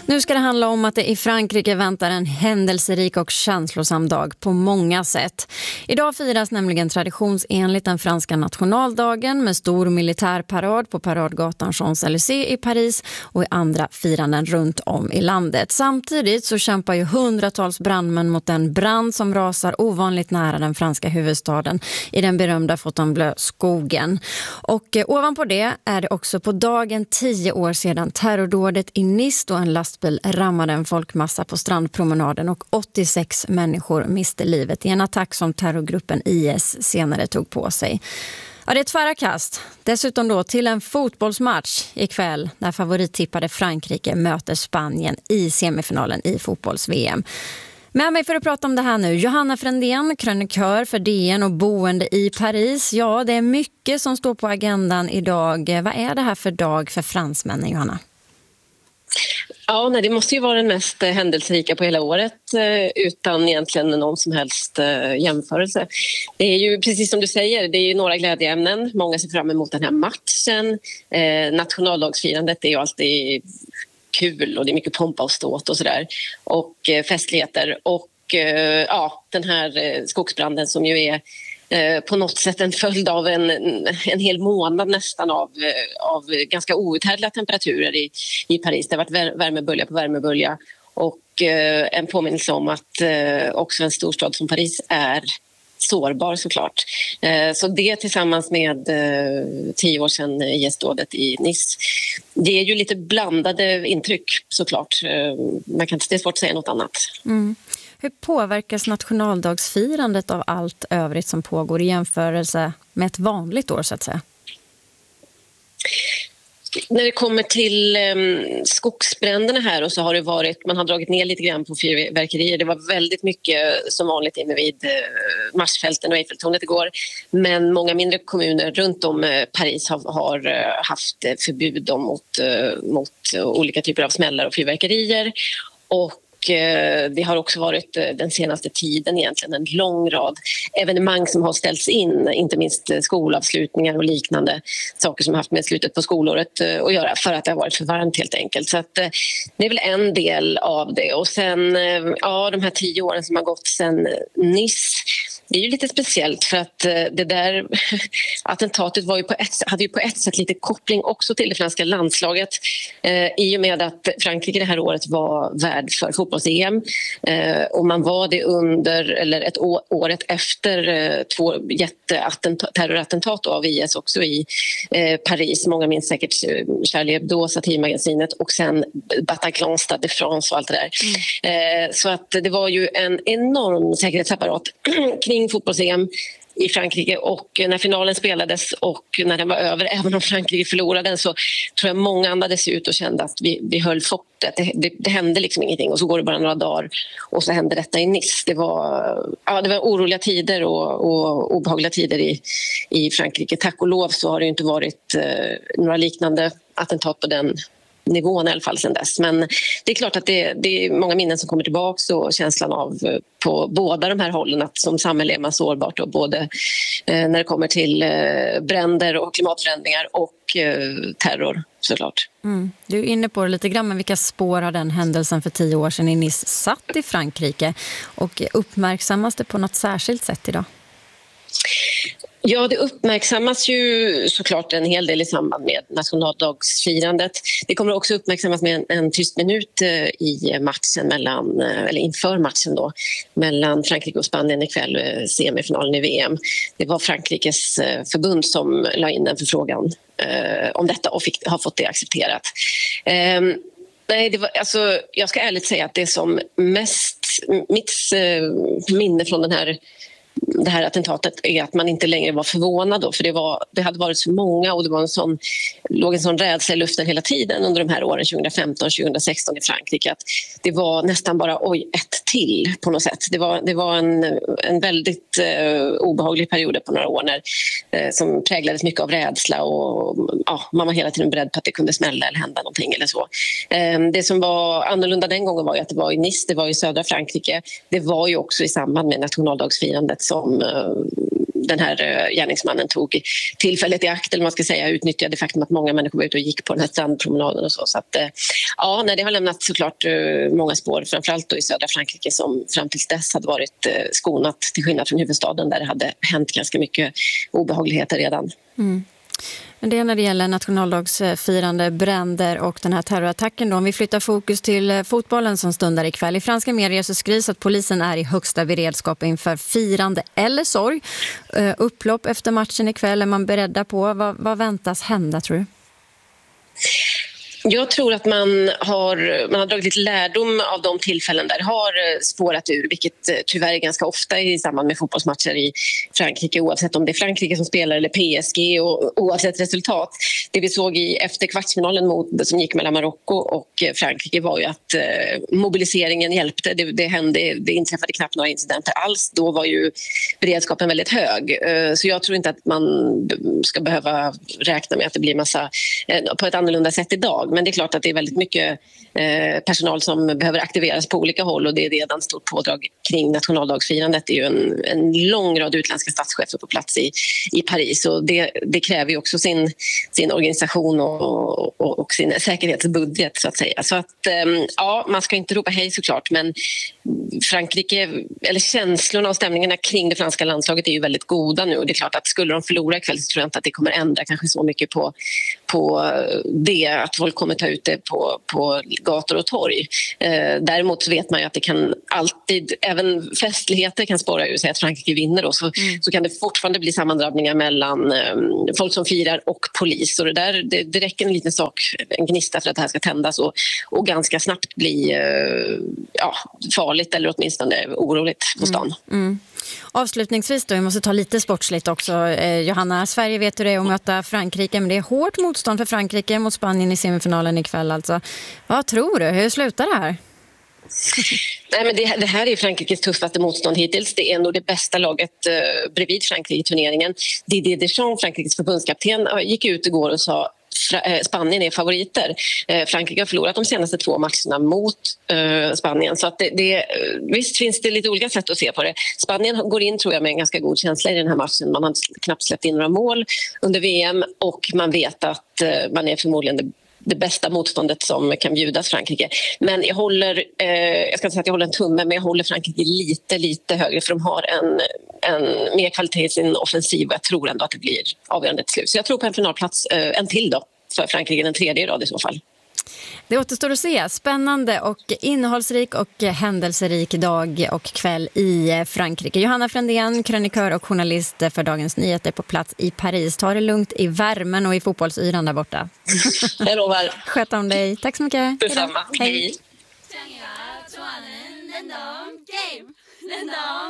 Nu ska det handla om att det i Frankrike väntar en händelserik och känslosam dag på många sätt. Idag firas nämligen traditionsenligt den franska nationaldagen med stor militärparad på paradgatan Champs-Élysées i Paris och i andra firanden runt om i landet. Samtidigt så kämpar ju hundratals brandmän mot en brand som rasar ovanligt nära den franska huvudstaden i den berömda Fontainebleau-skogen. Och ovanpå det är det också på dagen 10 år sedan terrordådet i Nice då en lastbil rammade en folkmassa på strandpromenaden och 86 människor miste livet i en attack som terrorgruppen IS senare tog på sig. Ja, det är ett tvära kast. Dessutom då till en fotbollsmatch ikväll där favorittippade Frankrike möter Spanien i semifinalen i fotbolls-VM. Med mig för att prata om det här nu, Johanna Frändén, krönikör för DN och boende i Paris. Ja, det är mycket som står på agendan idag. Vad är det här för dag för fransmännen, Johanna? Ja, nej, det måste ju vara den mest händelserika på hela året utan egentligen någon som helst jämförelse. Det är ju precis som du säger, det är ju några glädjeämnen. Många ser fram emot den här matchen. Nationaldagsfirandet är ju alltid kul och det är mycket pompa och ståt och sådär. Och festligheter och ja, den här skogsbranden som ju är på något sätt en följd av en hel månad nästan av ganska outhärdliga temperaturer i Paris. Det har varit värmebölja på värmebölja och en påminnelse om att också en storstad som Paris är sårbar såklart. Så det tillsammans med 10 år sedan IS-dådet i Nice, det är ju lite blandade intryck såklart. Det är svårt att säga något annat. Mm. Hur påverkas nationaldagsfirandet av allt övrigt som pågår i jämförelse med ett vanligt år så att säga? När det kommer till skogsbränderna här och så har det varit, man har dragit ner lite grann på fyrverkerier. Det var väldigt mycket som vanligt inne vid Marsfälten och Eiffeltornet igår. Men många mindre kommuner runt om Paris har haft förbud mot olika typer av smällar och fyrverkerier. Och det har också varit den senaste tiden egentligen en lång rad evenemang som har ställts in, inte minst skolavslutningar och liknande saker som har haft med slutet på skolåret att göra för att det har varit för varmt helt enkelt. Så att, det är väl en del av det. Och sen de här 10 åren som har gått sedan Nice, det är ju lite speciellt för att det där attentatet var ju hade ju på ett sätt lite koppling också till det franska landslaget i och med att Frankrike det här året var värd för fotbolls-EM och man var det året efter 2 terrorattentat av IS också i Paris. Många minns säkert Charlie Hebdo, satirmagasinet och sen Bataclan, Stade de France och allt det där. Så att det var ju en enorm säkerhetsapparat kring fotbolls-EM i Frankrike och när finalen spelades och när den var över, även om Frankrike förlorade den, så tror jag många andades ut och kände att vi höll fortet. Det hände liksom ingenting och så går det bara några dagar och så hände detta i Nice. Det var oroliga tider och obehagliga tider i Frankrike. Tack och lov så har det inte varit några liknande attentat på den nivån i alla fall sedan dess. Men det är klart att det är många minnen som kommer tillbaka och känslan av på båda de här hållen att som samhälle är man sårbart och både när det kommer till bränder och klimatförändringar och terror såklart. Du är inne på det lite grann, men vilka spår har den händelsen för 10 år sedan i Nice satt i Frankrike och uppmärksammas det på något särskilt sätt idag? Ja, det uppmärksammas ju såklart en hel del i samband med nationaldagsfirandet. Det kommer också uppmärksammas med en tyst minut i matchen inför matchen då, mellan Frankrike och Spanien ikväll, semifinalen i VM. Det var Frankrikes förbund som la in en förfrågan om detta och har fått det accepterat. Jag ska ärligt säga att det som mest mitt minne från det här attentatet är att man inte längre var förvånad då, för det hade varit så många och det var låg en sån rädsla i luften hela tiden under de här åren 2015-2016 i Frankrike att det var nästan bara ett till på något sätt. Det var en väldigt obehaglig period på några år som präglades mycket av rädsla och man var hela tiden beredd på att det kunde smälla eller hända någonting eller så. Det som var annorlunda den gången var ju att det var i Nice, det var i södra Frankrike. Det var ju också i samband med nationaldagsfirandet som den här gärningsmannen tog tillfället i akt, eller man ska säga utnyttjade det faktum att många människor var ute och gick på den här strandpromenaden och så. Så att, det har lämnat såklart många spår, framförallt då i södra Frankrike som fram tills dess hade varit skonat, till skillnad från huvudstaden där det hade hänt ganska mycket obehagligheter redan. Mm. Men det är när det gäller nationaldagsfirande, bränder och den här terrorattacken då. Om vi flyttar fokus till fotbollen som stundar ikväll. I franska medier så skrivs att polisen är i högsta beredskap inför firande eller sorg. Upplopp efter matchen ikväll är man beredda på. Vad väntas hända, tror du? Jag tror att man har dragit lite lärdom av de tillfällen där det har spårat ur, vilket tyvärr är ganska ofta i samband med fotbollsmatcher i Frankrike, oavsett om det är Frankrike som spelar eller PSG och oavsett resultat. Det vi såg efter kvartsfinalen som gick mellan Marocko och Frankrike var ju att mobiliseringen hjälpte. Det inträffade knappt några incidenter alls. Då var ju beredskapen väldigt hög. Så jag tror inte att man ska behöva räkna med att det blir massa på ett annorlunda sätt idag. Men det är klart att det är väldigt mycket personal som behöver aktiveras på olika håll och det är redan stort pådrag kring nationaldagsfirandet. Det är ju en lång rad utländska statschefer på plats i Paris och det kräver ju också sin organisation och sin säkerhetsbudget så att säga. Så att man ska inte ropa hej såklart, men Frankrike, eller känslorna och stämningarna kring det franska landslaget är ju väldigt goda nu och det är klart att skulle de förlora ikväll så tror jag inte att det kommer ändra kanske så mycket på det att folk kommer ta ut det på gator och torg. Däremot så vet man ju att det kan alltid, även festligheter kan spåra ur sig att Frankrike vinner då, så kan det fortfarande bli sammandrabbningar mellan folk som firar och polis och det räcker en liten sak, en gnista för att det här ska tändas och ganska snabbt bli farligt eller åtminstone oroligt på stan. Avslutningsvis då, vi måste ta lite sportsligt också. Johanna, Sverige vet hur det är att möta Frankrike, men det är hårt motstånd för Frankrike mot Spanien i semifinalen ikväll alltså. Vad tror du? Hur slutar det här? Nej, men det här är Frankrikes tuffaste motstånd hittills. Det är nog det bästa laget bredvid Frankrike i turneringen. Didier Deschamps, Frankrikes förbundskapten, gick ut igår och sa Spanien är favoriter. Frankrike har förlorat de senaste 2 matcherna mot Spanien. Så att visst finns det lite olika sätt att se på det. Spanien går in tror jag med en ganska god känsla i den här matchen. Man har knappt släppt in några mål under VM och man vet att man är förmodligen det bästa motståndet som kan bjudas Frankrike. Men jag ska inte säga att jag håller en tumme, men jag håller Frankrike lite högre för de har en mer kvalitet i sin offensiv och jag tror ändå att det blir avgörande till slut. Så jag tror på en finalplats, en till då, för Frankrike, den 3:e rad i så fall. Det återstår att se. Spännande och innehållsrik och händelserik dag och kväll i Frankrike. Johanna Frändén, krönikör och journalist för Dagens Nyheter på plats i Paris. Ta det lugnt i värmen och i fotbollsyran där borta. Jag lovar. Sköt om dig. Tack så mycket. Detsamma. Hej.